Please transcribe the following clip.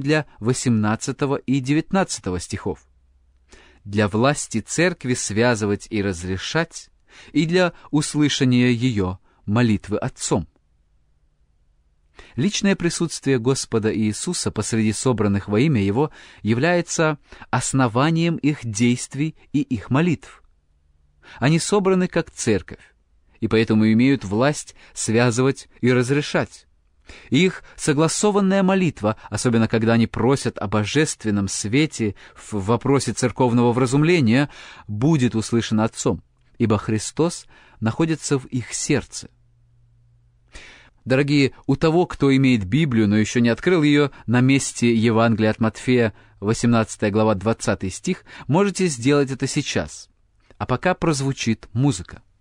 для 18 и 19 стихов. Для власти церкви связывать и разрешать, и для услышания ее молитвы Отцом. Личное присутствие Господа Иисуса посреди собранных во имя Его является основанием их действий и их молитв. Они собраны как церковь, и поэтому имеют власть связывать и разрешать. Их согласованная молитва, особенно когда они просят о божественном свете в вопросе церковного вразумления, будет услышана Отцом, ибо Христос находится в их сердце. Дорогие, у того, кто имеет Библию, но еще не открыл ее, на месте Евангелия от Матфея, 18 глава, 20 стих, можете сделать это сейчас. А пока прозвучит музыка.